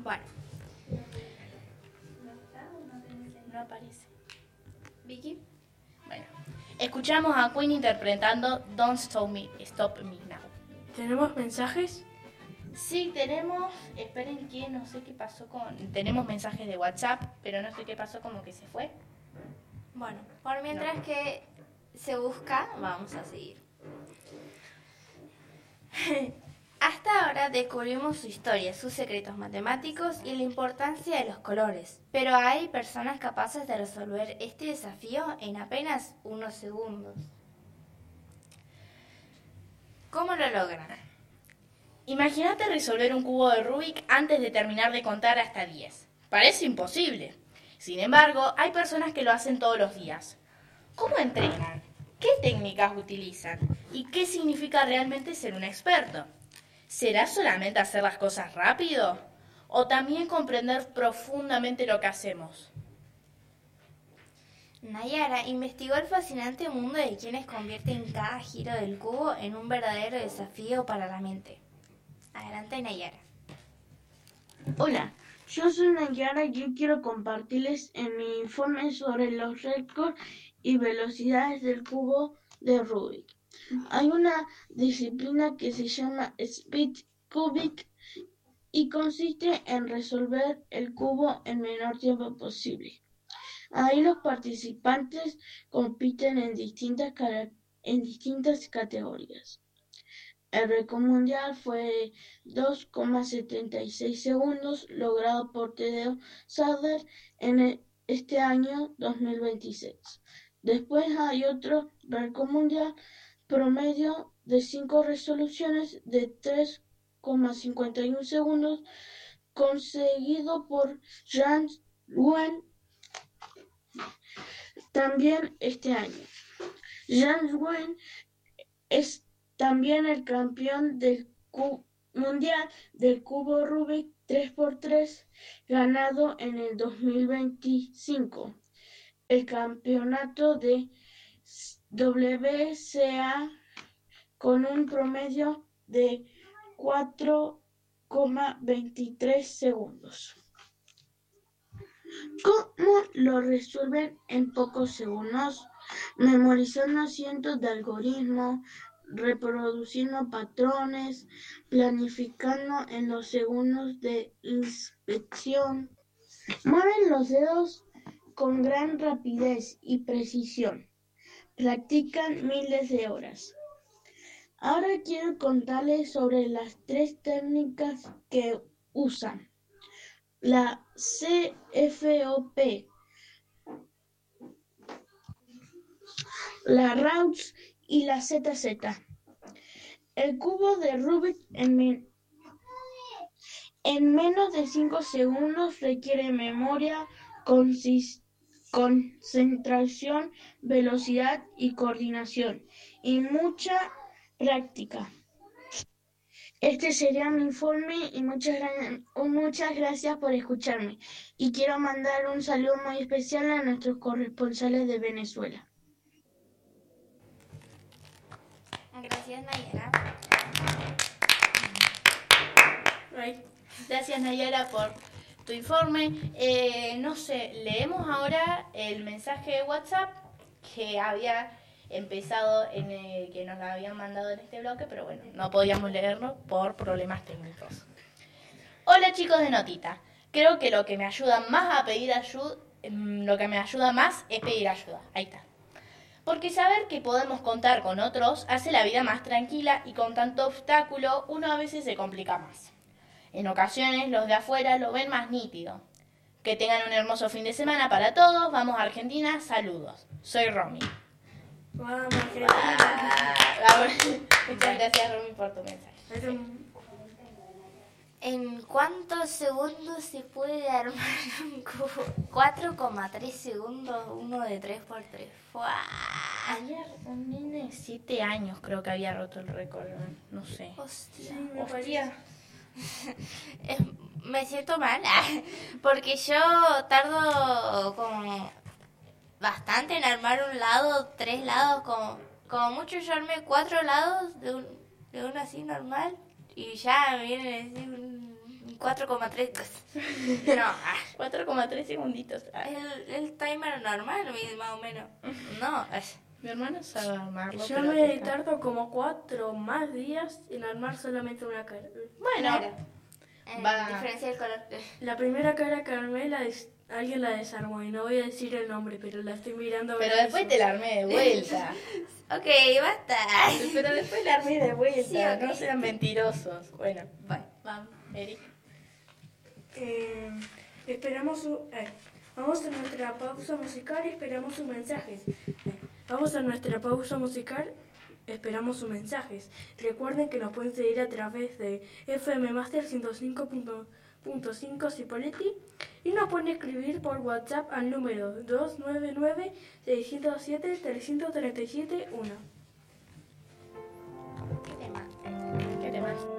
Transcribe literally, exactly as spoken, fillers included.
Bueno. No aparece. ¿Vicky? Bueno. Escuchamos a Queen interpretando Don't Stop Me, Stop Me Now. ¿Tenemos mensajes? Sí, tenemos... Esperen que no sé qué pasó con... Tenemos mensajes de WhatsApp, pero no sé qué pasó, como que se fue. Bueno, por mientras no. que se busca, vamos a seguir. Hasta ahora descubrimos su historia, sus secretos matemáticos y la importancia de los colores. Pero hay personas capaces de resolver este desafío en apenas unos segundos. ¿Cómo lo logran? Imagínate resolver un cubo de Rubik antes de terminar de contar hasta diez. Parece imposible. Sin embargo, hay personas que lo hacen todos los días. ¿Cómo entrenan? ¿Qué técnicas utilizan? ¿Y qué significa realmente ser un experto? ¿Será solamente hacer las cosas rápido? ¿O también comprender profundamente lo que hacemos? Nayara investigó el fascinante mundo de quienes convierten cada giro del cubo en un verdadero desafío para la mente. Adelante, Nayara. Hola, yo soy Nayara y yo quiero compartirles en mi informe sobre los récords y velocidades del cubo de Rubik. Hay una disciplina que se llama Speed Cubic y consiste en resolver el cubo en menor tiempo posible. Ahí los participantes compiten en distintas, en distintas categorías. El récord mundial fue dos coma setenta y seis segundos, logrado por Tadeo Sadler en este año dos mil veintiséis. Después hay otro récord mundial promedio de cinco resoluciones de tres coma cincuenta y uno segundos, conseguido por Jan Wen también este año. Jan Wen es también el campeón del cu- mundial del cubo Rubik tres por tres, ganado en el dos mil veinticinco. El campeonato de W C A con un promedio de cuatro coma veintitrés segundos. ¿Cómo lo resuelven en pocos segundos? Memorizando cientos de algoritmos, reproduciendo patrones, planificando en los segundos de inspección. Mueven los dedos con gran rapidez y precisión. Practican miles de horas. Ahora quiero contarles sobre las tres técnicas que usan. La C F O P, la R A U S y la Z Z. El cubo de Rubik en, men- en menos de cinco segundos requiere memoria, consis- concentración, velocidad y coordinación, y mucha práctica. Este sería mi informe y muchas, muchas gracias por escucharme. Y quiero mandar un saludo muy especial a nuestros corresponsales de Venezuela. Gracias, Nayara. Gracias, Nayara, por tu informe. Eh, no sé, leemos ahora el mensaje de WhatsApp que había empezado, en el, que nos lo habían mandado en este bloque, pero bueno, no podíamos leerlo por problemas técnicos. Hola, chicos de Notita. Creo que lo que me ayuda más a pedir ayuda, lo que me ayuda más es pedir ayuda. Ahí está. Porque saber que podemos contar con otros hace la vida más tranquila y con tanto obstáculo uno a veces se complica más. En ocasiones los de afuera lo ven más nítido. Que tengan un hermoso fin de semana para todos. Vamos a Argentina. Saludos. Soy Romy. Vamos, Argentina. Ah, muchas gracias, Romy, por tu mensaje. ¿En cuántos segundos se puede armar un cubo? cuatro coma tres segundos, uno de tres por tres. ¡Fua! Ayer un nene de siete años creo que había roto el récord. No sé. Hostia. Sí, me Hostia. Eh, me siento mal porque yo tardo como bastante en armar un lado, tres lados, como, como mucho yo armé cuatro lados de, un, de uno así normal y ya me viene a decir un, un cuatro coma tres. No, ah, cuatro coma tres segunditos. Ah, el, el timer normal, más o menos. No, es... mi hermano sabe armarlo. Yo pero me que está- tardo como cuatro más días en armar solamente una cara. Bueno, Claro. Eh, Va. Diferencia el color. La primera cara que armé, la des- alguien la desarmó y no voy a decir el nombre, pero la estoy mirando. ahora pero después mismo. te la armé de vuelta. Ok, basta. Pero después la armé de vuelta. Sí, ok. No sean mentirosos. Bueno, Bueno. vamos, Eric. Eh, esperamos su... eh, vamos a nuestra pausa musical y esperamos sus mensajes. Eh, vamos a nuestra pausa musical, esperamos sus mensajes. Recuerden que nos pueden seguir a través de F M Master ciento cinco punto cinco Cipolletti y nos pueden escribir por WhatsApp al número dos nueve nueve, seis cero siete, tres tres siete uno. ¿Qué tema? ¿Qué temas?